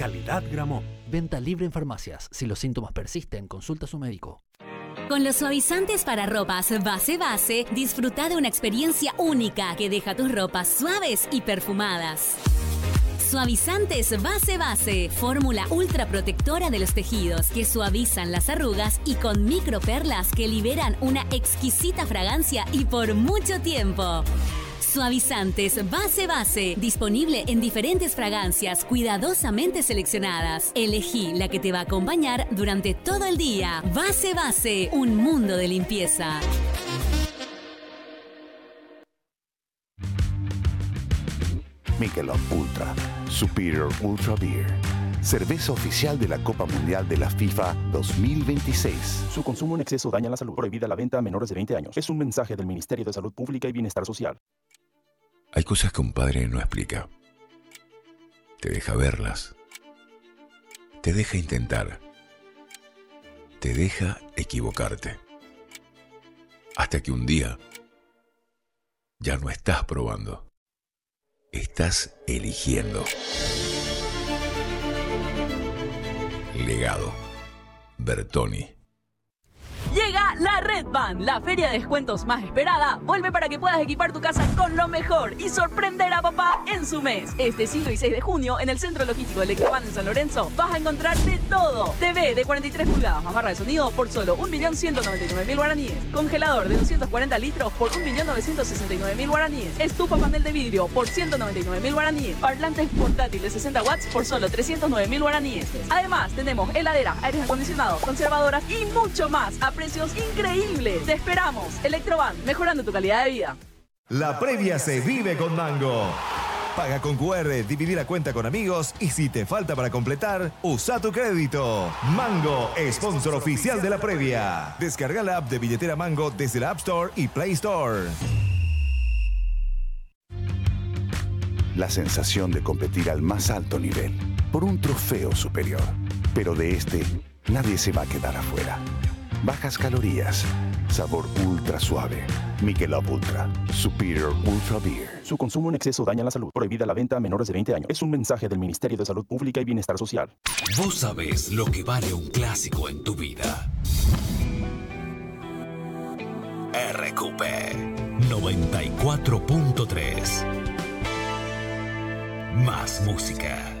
Calidad Gramont. Venta libre en farmacias. Si los síntomas persisten, consulta a su médico. Con los suavizantes para ropas Base, disfruta de una experiencia única que deja tus ropas suaves y perfumadas. Suavizantes Base, fórmula ultra protectora de los tejidos que suavizan las arrugas y con microperlas que liberan una exquisita fragancia y por mucho tiempo. Suavizantes Base, disponible en diferentes fragancias cuidadosamente seleccionadas. Elegí la que te va a acompañar durante todo el día. Base, un mundo de limpieza. Michelob Ultra, Superior Ultra Beer. Cerveza oficial de la Copa Mundial de la FIFA 2026. Su consumo en exceso daña la salud. Prohibida la venta a menores de 20 años. Es un mensaje del Ministerio de Salud Pública y Bienestar Social. Hay cosas que un padre no explica. Te deja verlas. Te deja intentar. Te deja equivocarte. Hasta que un día ya no estás probando. Estás eligiendo. Legado. Bertoni. Llega la Red Van, la feria de descuentos más esperada. Vuelve para que puedas equipar tu casa con lo mejor y sorprender a papá en su mes. Este 5 y 6 de junio, en el Centro Logístico de Electrovan en San Lorenzo, vas a encontrar de todo. TV de 43 pulgadas más barra de sonido por solo 1.199.000 guaraníes. Congelador de 240 litros por 1.969.000 guaraníes. Estufa panel de vidrio por 199.000 guaraníes. Parlantes portátil de 60 watts por solo 309.000 guaraníes. Además, tenemos heladeras, aires acondicionados, conservadoras y mucho más a precios increíbles. Te esperamos. Electrovan, mejorando tu calidad de vida. La previa se vive con Mango. Paga con QR, dividir la cuenta con amigos y si te falta para completar, usa tu crédito. Mango, sponsor oficial de la previa. Descarga la app de billetera Mango desde la App Store y Play Store. La sensación de competir al más alto nivel, por un trofeo superior. Pero de este, nadie se va a quedar afuera. Bajas calorías, sabor ultra suave. Michelob Ultra, Superior Ultra Beer. Su consumo en exceso daña la salud. Prohibida la venta a menores de 20 años. Es un mensaje del Ministerio de Salud Pública y Bienestar Social. Vos sabés lo que vale un clásico en tu vida. RQP 94.3. Más música.